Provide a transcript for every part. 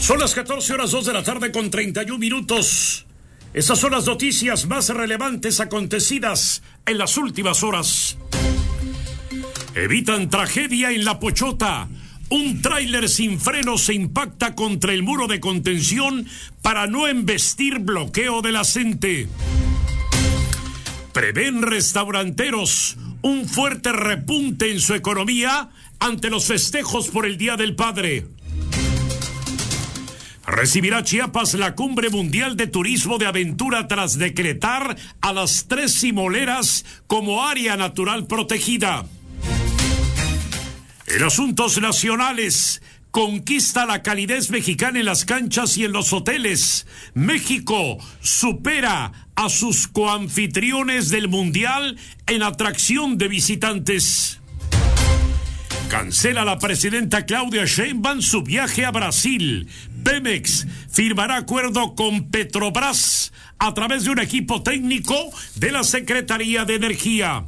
Son las 14:02 de la tarde con 31 minutos. Estas son las noticias más relevantes acontecidas en las últimas horas. Evitan tragedia en La Pochota. Un tráiler sin freno se impacta contra el muro de contención para no embestir bloqueo de la CENTE. Prevén restauranteros un fuerte repunte en su economía ante los festejos por el Día del Padre. Recibirá Chiapas la Cumbre Mundial de Turismo de Aventura tras decretar a las 3 Cimoleras como área natural protegida. En asuntos nacionales, conquista la calidez mexicana en las canchas y en los hoteles. México supera a sus coanfitriones del Mundial en atracción de visitantes. Cancela la presidenta Claudia Sheinbaum su viaje a Brasil. Pemex firmará acuerdo con Petrobras a través de un equipo técnico de la Secretaría de Energía.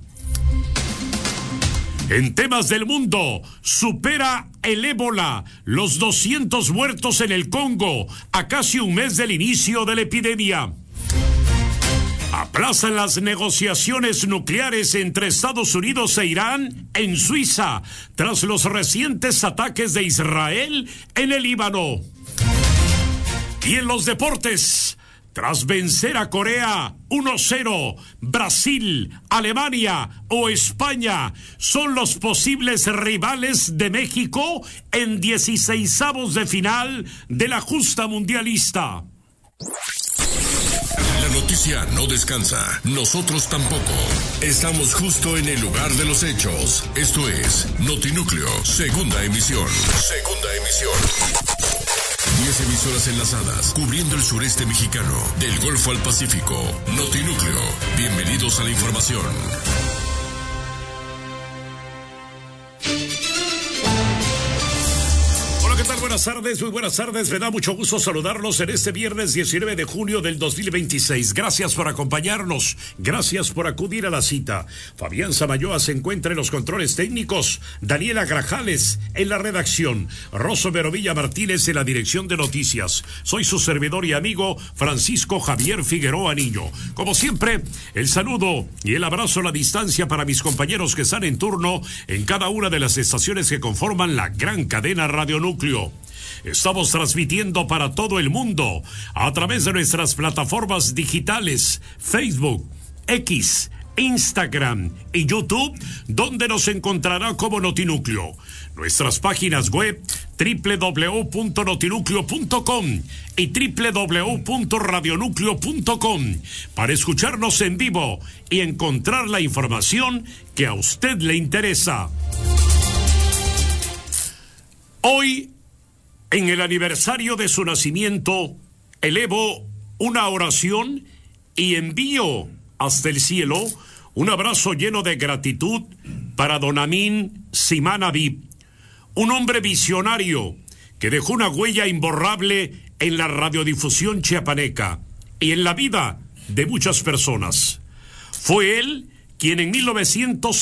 En temas del mundo, supera el ébola los 200 muertos en el Congo a casi un mes del inicio de la epidemia. Aplazan las negociaciones nucleares entre Estados Unidos e Irán en Suiza tras los recientes ataques de Israel en el Líbano. Y en los deportes, tras vencer a Corea 1-0, Brasil, Alemania o España son los posibles rivales de México en 16avos de final de la justa mundialista. La noticia no descansa, nosotros tampoco. Estamos justo en el lugar de los hechos. Esto es Notinúcleo, segunda emisión. 10 emisoras enlazadas, cubriendo el sureste mexicano, del Golfo al Pacífico. Notinúcleo, bienvenidos a la información. ¿Qué tal? Buenas tardes, muy buenas tardes. Me da mucho gusto saludarlos en este viernes 19 de junio del 2026. Gracias por acompañarnos, gracias por acudir a la cita. Fabián Samayoa se encuentra en los controles técnicos, Daniela Grajales en la redacción, Rosso Verovilla Martínez en la dirección de noticias. Soy su servidor y amigo Francisco Javier Figueroa Niño. Como siempre, el saludo y el abrazo a la distancia para mis compañeros que están en turno en cada una de las estaciones que conforman la gran cadena Radio Núcleo. Estamos transmitiendo para todo el mundo a través de nuestras plataformas digitales, Facebook, X, Instagram y YouTube, donde nos encontrará como Notinúcleo. Nuestras páginas web www.notinúcleo.com y www.radionúcleo.com para escucharnos en vivo y encontrar la información que a usted le interesa. Hoy, en el aniversario de su nacimiento, elevo una oración y envío hasta el cielo un abrazo lleno de gratitud para don Amín Simán Habib, un hombre visionario que dejó una huella imborrable en la radiodifusión chiapaneca y en la vida de muchas personas. Fue él quien en 1900